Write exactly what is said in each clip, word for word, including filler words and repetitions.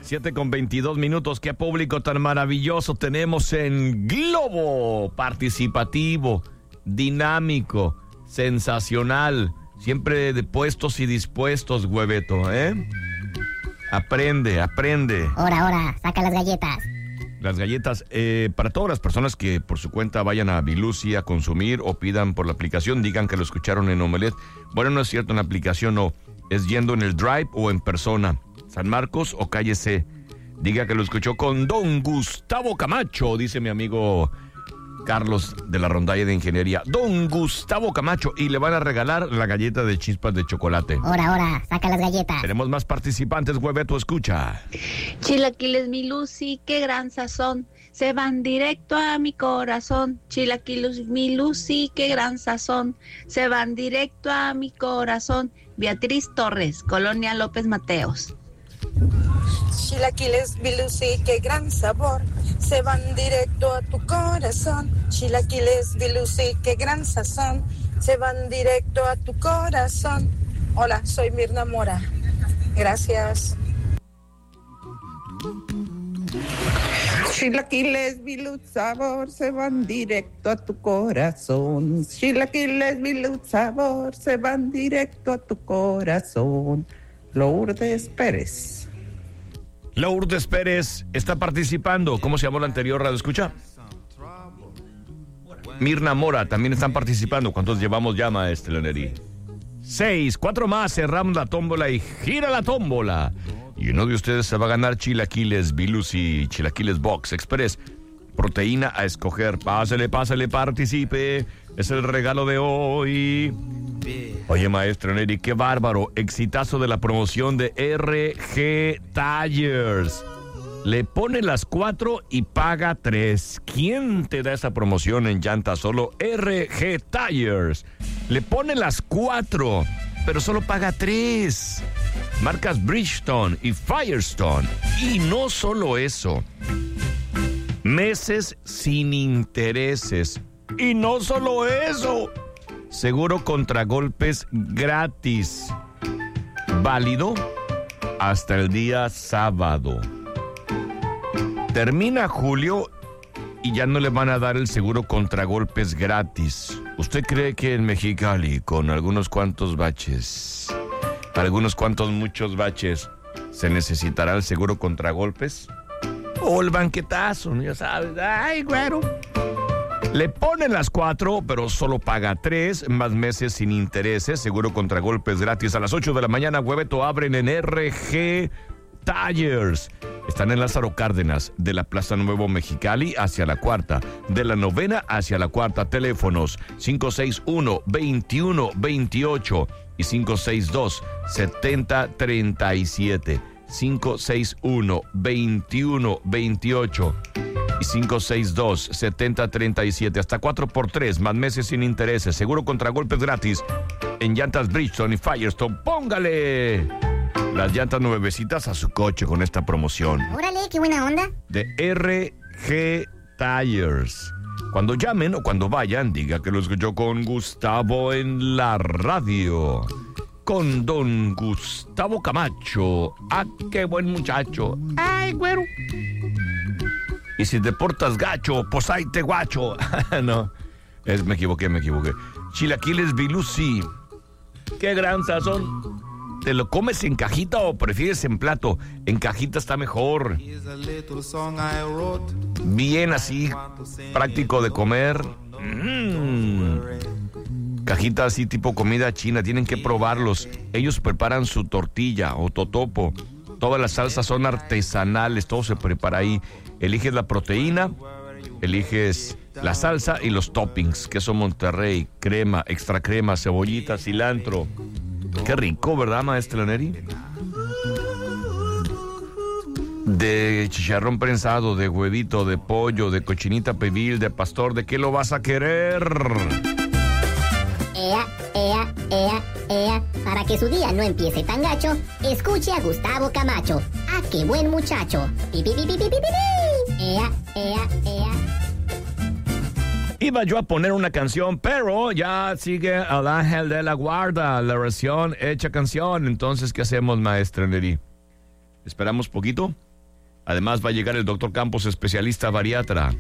siete con veintidós minutos. Qué público tan maravilloso tenemos en Globo. Participativo, dinámico, sensacional. Siempre de puestos y dispuestos, Hueveto, ¿eh? Aprende, aprende. Ahora, ahora, saca las galletas. Las galletas, eh, para todas las personas que por su cuenta vayan a Bilusi a consumir o pidan por la aplicación, digan que lo escucharon en Omelet. Bueno, no es cierto, en la aplicación no. Es yendo en el drive o en persona. San Marcos o calle C. Diga que lo escuchó con Don Gustavo Camacho, dice mi amigo Carlos de la Rondalla de Ingeniería. Don Gustavo Camacho, y le van a regalar la galleta de chispas de chocolate. Ahora, ahora, saca las galletas. Tenemos más participantes, Hueveto, escucha. Chilaquiles mi Lucy, qué gran sazón, se van directo a mi corazón. Chilaquiles mi Lucy, qué gran sazón, se van directo a mi corazón. Beatriz Torres, Colonia López Mateos. Chilaquiles Bilusi, qué gran sabor, se van directo a tu corazón. Chilaquiles Bilusi, qué gran sazón, se van directo a tu corazón. Hola, soy Mirna Mora. Gracias. Chilaquiles Bilut sabor, se van directo a tu corazón. Chilaquiles Bilut sabor, se van directo a tu corazón. Lourdes Pérez. Lourdes Pérez está participando. ¿Cómo se llamó la anterior radio escucha? Mirna Mora también están participando. ¿Cuántos llevamos ya, maestro Leoneri? Seis, cuatro más, cerramos la tómbola y gira la tómbola. Y uno de ustedes se va a ganar chilaquiles Bilusi, chilaquiles Box Express. Proteína a escoger. Pásale, pásale, participe. Es el regalo de hoy. Oye, maestro Neri, qué bárbaro. Exitazo de la promoción de R G Tires. Le pone las cuatro y paga tres. ¿Quién te da esa promoción en llanta? Solo R G Tires. Le pone las cuatro, pero solo paga tres. Marcas Bridgestone y Firestone. Y no solo eso. Meses sin intereses. Y no solo eso. Seguro contra golpes gratis. Válido hasta el día sábado. Termina julio y ya no le van a dar el seguro contra golpes gratis. ¿Usted cree que en Mexicali, con algunos cuantos baches, algunos cuantos muchos baches, se necesitará el seguro contra golpes? O el banquetazo, ya sabes. Ay, güero. Le ponen las cuatro, pero solo paga tres, más meses sin intereses, seguro contra golpes gratis. A las ocho de la mañana, Hueveto, abren en R G Tires. Están en Lázaro Cárdenas, de la Plaza Nuevo Mexicali hacia la cuarta, de la novena hacia la cuarta. Teléfonos cinco seis uno, veintiuno veintiocho y cinco seis dos, setenta treinta y siete. cinco seis uno, veintiuno veintiocho y cinco seis dos, setenta treinta y siete. Hasta cuatro por tres, más meses sin intereses. Seguro contra golpes gratis en llantas Bridgestone y Firestone. ¡Póngale las llantas nuevecitas a su coche con esta promoción! Órale, qué buena onda. De R G Tires. Cuando llamen o cuando vayan, diga que lo escuchó con Gustavo en la radio. Con Don Gustavo Camacho. ¡Ah, qué buen muchacho! ¡Ay, güero! Y si te portas gacho, pues ahí te guacho. No, es, me equivoqué, me equivoqué. Chilaquiles Bilusi. ¡Qué gran sazón! ¿Te lo comes en cajita o prefieres en plato? En cajita está mejor. Bien así, práctico de comer. Mm. Cajita así tipo comida china, tienen que probarlos. Ellos preparan su tortilla o totopo. Todas las salsas son artesanales, todo se prepara ahí. Eliges la proteína, eliges la salsa y los toppings, queso Monterrey, crema, extra crema, cebollita, cilantro. Qué rico, ¿verdad, maestra Neri? De chicharrón prensado, de huevito, de pollo, de cochinita pibil, de pastor. ¿De qué lo vas a querer? Ea, ea, ea, ea. Para que su día no empiece tan gacho, escuche a Gustavo Camacho. ¡Ah, qué buen muchacho! ¡Pi, pi, pi, pi, pi, pi, pi! Ea, ea, ea. Iba yo a poner una canción, pero ya sigue al ángel de la guarda, la oración hecha canción. Entonces, ¿qué hacemos, maestra Neri? ¿Esperamos poquito? Además va a llegar el doctor Campos, especialista bariatra.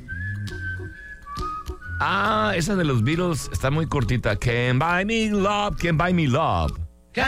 Ah, esa de los Beatles está muy cortita. Can't buy me love, can't buy me love.